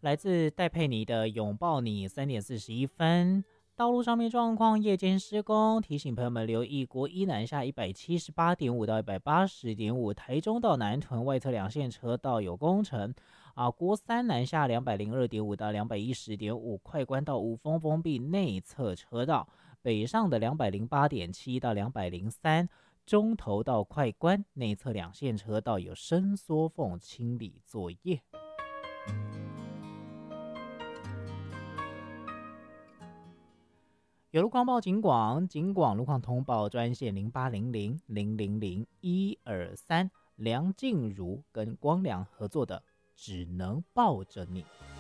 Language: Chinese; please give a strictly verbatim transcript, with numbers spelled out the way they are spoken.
来自戴佩妮的拥抱你，三点四十一分。道路上面状况，夜间施工，提醒朋友们留意国一南下一百七十八点五到一百八十点五，台中到南屯外侧两线车道有工程啊。国三南下两百零二点五到两百一十点五，快关到五峰封闭内侧车道，北上的两百零八点七到两百零三，中投到快关内侧两线车道有伸缩缝清理作业。有路况报警广，警广路况通报专线零八零零零零零一二三，梁静茹跟光良合作的《只能抱着你》。